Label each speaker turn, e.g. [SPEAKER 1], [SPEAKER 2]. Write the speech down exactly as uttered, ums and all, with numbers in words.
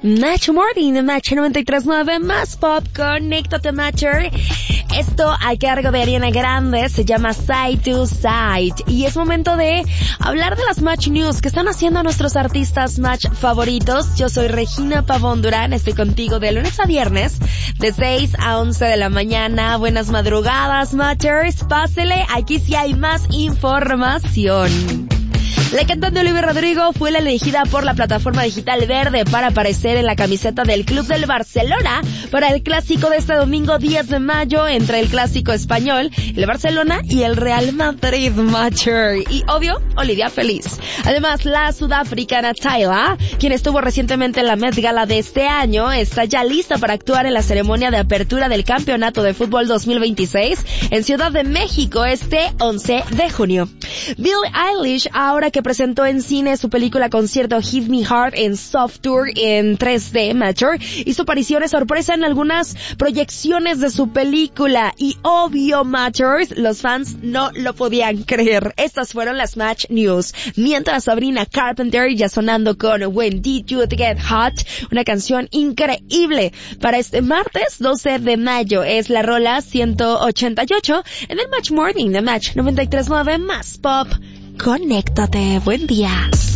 [SPEAKER 1] Match Morning de Match noventa y tres punto nueve más Pop, Conéctate Matcher. Esto a cargo de Ariana Grande se llama Side to Side y es momento de hablar de las Match News que están haciendo nuestros artistas Match favoritos. Yo soy Regina Pavón Durán, estoy contigo de lunes a viernes de seis a once de la mañana. Buenas madrugadas Matchers, pásele, aquí sí hay más información. La cantante Olivia Rodrigo fue la elegida por la plataforma digital Verde para aparecer en la camiseta del Club del Barcelona para el clásico de este domingo diez de mayo entre el clásico español, el Barcelona y el Real Madrid Matcher. Y obvio, Olivia feliz. Además, la sudafricana Tyla, quien estuvo recientemente en la Met Gala de este año, está ya lista para actuar en la ceremonia de apertura del Campeonato de Fútbol dos mil veintiséis en Ciudad de México este once de junio. Billie Eilish, ahora que presentó en cine su película concierto Hit Me Hard en Soft Tour en tres D Matcher, hizo apariciones sorpresa en algunas proyecciones de su película y obvio Matchers, los fans no lo podían creer. Estas fueron las Match News. Mientras Sabrina Carpenter ya sonando con When Did You Get Hot, una canción increíble para este martes doce de mayo. Es la rola ciento ochenta y ocho en el Match Morning de Match noventa y tres punto nueve más Pop. Conéctate, buen día.